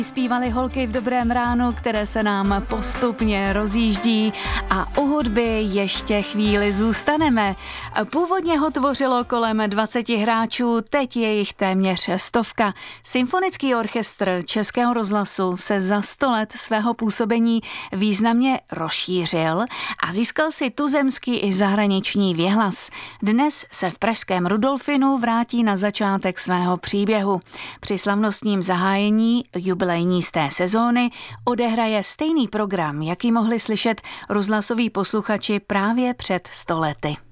Zpívaly holky v dobrém ránu, které se nám postupně rozjíždí a u hudby ještě chvíli zůstaneme. Původně ho tvořilo kolem 20 hráčů, teď je jich téměř 100. Symfonický orchestr Českého rozhlasu se za 100 let svého působení významně rozšířil a získal si tuzemský i zahraniční věhlas. Dnes se v pražském Rudolfinu vrátí na začátek svého příběhu. Při slavnostním zahájení jubilejní z té sezóny odehraje stejný program, jaký mohli slyšet rozhlasoví posluchači právě před 100 lety.